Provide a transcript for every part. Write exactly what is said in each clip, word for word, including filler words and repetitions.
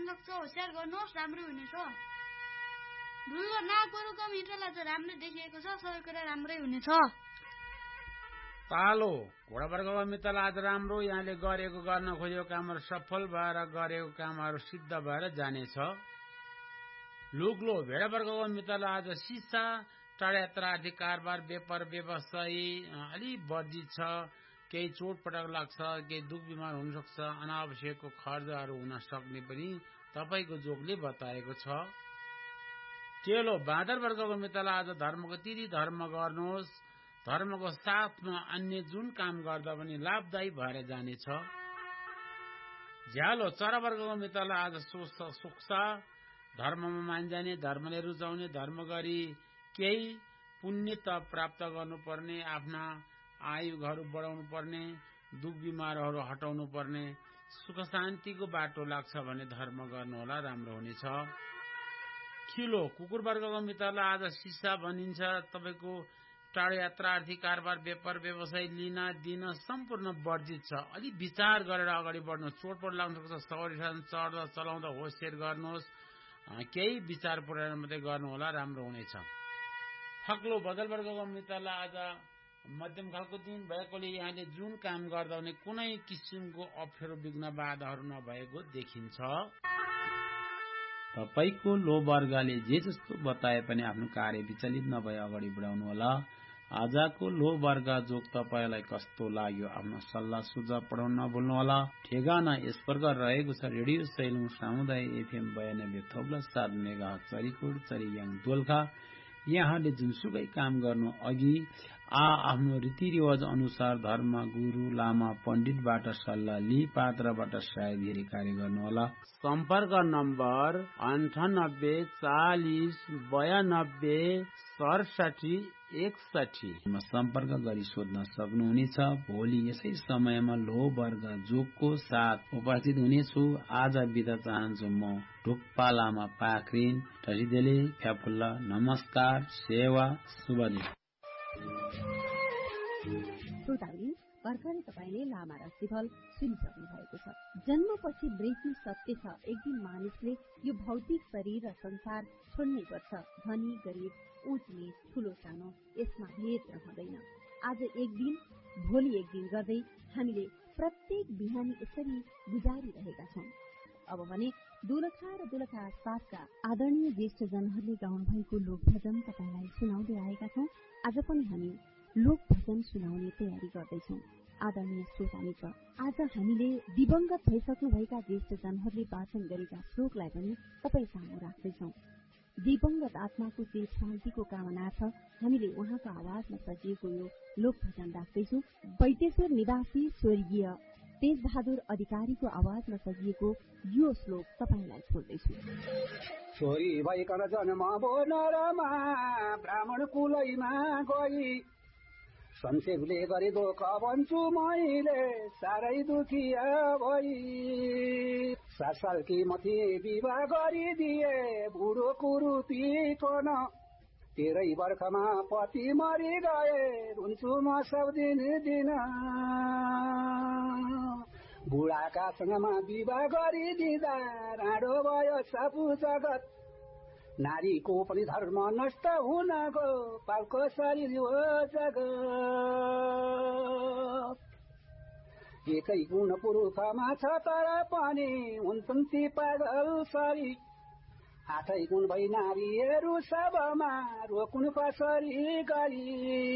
सक्छ, होशियार गर्नुहोस्, राम्रो हुनेछ। ढुङ्गो नागबरुको मित्रलाई त राम्रो देखिएको छ, सबै कुरा राम्रै हुनेछ। पालो घोडावर्गको मित्रलाई आज राम्रो, यहाँले गरेको गर्न खोजेको कामहरू सफल भएर गरेको कामहरू सिद्ध भएर जानेछ। लुग्लो भेडावर्गको मित्रलाई आज सिसा, टाढायात्रा, आर्थिक कारोबार, व्यापार व्यवसाय अलि वर्जित छ। केही चोटपटक लाग्छ, केही दुख बिमार हुन सक्छ, अनावश्यकको खर्चहरू हुन सक्ने पनि तपाईँको जोगले बताएको छ। चेलो बाँदर वर्गको मित्रलाई आज धर्मको तिथि धर्म गर्नुहोस्, धर्मको साथमा अन्य जुन काम गर्दा पनि लाभदायी भएर जानेछ। झ्यालो चरा वर्गको मित्रलाई आज सुक्छ, धर्ममा मानिजाने, धर्मले रुचाउने, धर्म गरी केही पुण्य त प्राप्त गर्नुपर्ने, आफ्ना आयुहरू बढाउनु पर्ने, दुख बिमारहरू हटाउनु पर्ने, सुख शान्तिको बाटो लाग्छ भने धर्म गर्नुहोला, राम्रो हुनेछ। खिलो कुकुर वर्गको मित्रलाई आज सिसा भनिन्छ, तपाईँको टाढो यात्रा, आर्थिक कारोबार, व्यापार व्यवसाय लिन दिन सम्पूर्ण वर्जित छ। अलि विचार गरेर अगाडि बढ्नु, चोटपट लाग्न सक्छ, सवारी चढ्दा चलाउँदा होसियार गर्नुहोस्, केही विचार पुर्याएर मात्रै गर्नुहोला, राम्रो हुनेछ। फक्लो बदल वर्गको मित्रलाई आज मध्यम खालको दिन भएकोले यहाँले जुन काम गर्दा भने कुनै किसिमको अप्ठ्यारो विघ्न बाधाहरू नभएको देखिन्छ। तपाईको लो वर्गले जे जस्तो बताए पनि आफ्नो कार्य विचलित नभए अगाडि बढाउनु होला। आजको लो वर्ग जोग तपाईलाई कस्तो लाग्यो, आफ्नो सल्लाह सुझाव पठाउन नभुल्नुहोला। ठेगाना यस प्रकार रहेको छ, रेडियो सैलुङ सामुदायिक एफएम बयानब्बे थप्लो सात मेगा चरीकोट चरीयाङ दोलखा। यहाँले जुनसुकै काम गर्नु अघि आ आफ्नो रीतिरिवाज अनुसार धर्म गुरु लामा पण्डितबाट सल्लाह लि पात्रबाट सायद कार्य गर्नुहोला। सम्पर्क नम्बर अन्ठानब्बे चालिस बयानब्बे सडसठी एकसठी सम्पर्क गरी सोध्न सक्नुहुनेछ। भोलि यसै समयमा लो वर्ग जोगको साथ उपस्थित हुनेछु। आज बिदा चाहन्छु म ढुक्पा लामा पाखरिन टसिदेले फ्याफुल्ला। नमस्कार, सेवा, शुभ दिन। भर्खरै तपाईँले लामा राशिफल सुनिसक्नु भएको छ। जन्मपछि मृत्यु सत्य छ। एक दिन मानिसले यो भौतिक शरीर र संसार छोड्नै पर्छ। धनी गरिब, उच नीच, ठूलो सानो यसमा भेद रहँदैन। आज एक दिन, भोलि एक दिन गर्दै हामीले प्रत्येक बिहानी यसरी गुजारिरहेका छौं। अब भने दोलखा र दोलखा आसपासका आदरणीय ज्येष्ठ जनहरूले गाउनु भएको लोक भजन तपाईँलाई सुनाउँदै आएका छौं। आज पनि हामी लोक भजन सुनाउने तयारी गर्दैछौं। आदरणीय श्रोता मित्र, आज हामीले दिवंगत भइसक्नुभएका ज्येष्ठ जनहरूले वाचन गरेका श्लोकलाई पनि तपाईँ सामु राख्दैछौं। दिवंगत आत्माको चिर शान्तिको कामनार्थ हामीले उहाँको आवाजमा सजिएको यो लोक भजन राख्दैछौं। वैद्येश्वर निवासी स्वर्गीय तेज बहादुर अधिकारीको आवाजमा सजिएको यो श्लोक तपाईलाई छोड्दैछु। छोरी भइकन जन्म भो नरमा, ब्राह्मण कुलैमा गई, संसेवले गरे दुःख भन्छु मैले, साह्रै दुखिया भई। सात सालकी मथि विवाह गरिदिए, बुढो कुरूपीकन, तेह्रै वर्षमा पति मरि गए, रुन्छु म सब दिन दिन। बुढाकासँगमा विवाह गरिदिँदा राडो भयो सबु जगत, नारीको पनि धर्म नष्ट हुनको पालको शरीर हो जगत। एकै गुण पुरुषमा छ तर पनि हुन्छन् ती पागल सरी, आठै गुण भई नारीहरू सबमा रोक्नु कसरी गरी।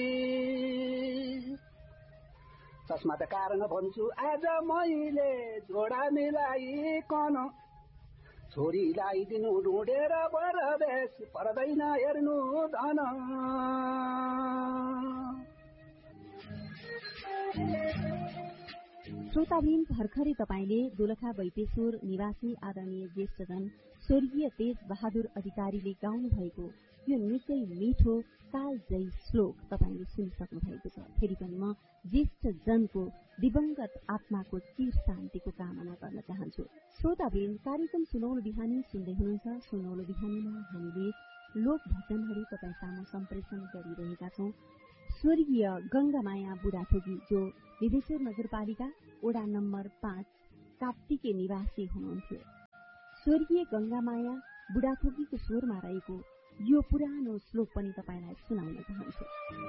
तस्मात कारण भन्छु आज मैले जोडा मिलाइकन, छोरीलाई दिनु ढुँडेर बरदेश पर्दैन हेर्नु धन। श्रोताबिन, भर्खरै तपाईँले दोलखा वैद्येश्वर निवासी आदरणीय ज्येष्ठजन स्वर्गीय तेज बहादुर अधिकारीले गाउनु भएको यो निकै मिठो कालजयी श्लोक तपाईँले सुनिसक्नु भएको छ। फेरि पनि म ज्येष्ठ जनको दिवंगत आत्माको चिर शान्तिको कामना गर्न चाहन्छु। श्रोताबिन, कार्यक्रम सुनौलो बिहानी सुन्दै हुनुहुन्छ। सुनौलो बिहानीमा हामीले लोक भजनहरू तपाईँ सामु सम्प्रेषण गरिरहेका छौं। स्वर्गीय गंगामाया बुढाथोकी जो विदेश्वर नगरपालिका वडा नम्बर पाँच काप्तीके निवासी हुनुहुन्थ्यो। स्वर्गीय गंगामाया बुढाथोकीको स्वरमा रहेको यो पुरानो श्लोक पनि तपाईलाई सुनाउन चाहन्छु।